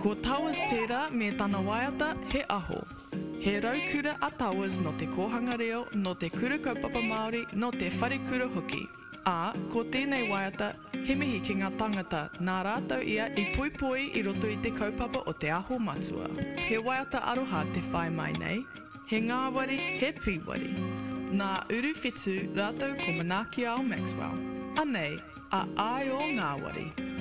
Ko Towers tērā me tana waiata he aho. He raukura a Towers no te kohanga reo, no te kura kaupapa Māori, no te whare kura hoki. Ā, ko tēnei waiata, he mihi ki ngā tangata, nā rātou ia I puipui I roto I te kaupapa o te aho matua. He waiata aroha te whai mai nei, he ngāwari, he pīwari. Nā uru whetū rātou ko Manaaki ao Maxwell. Anei, a ai o ngāwari.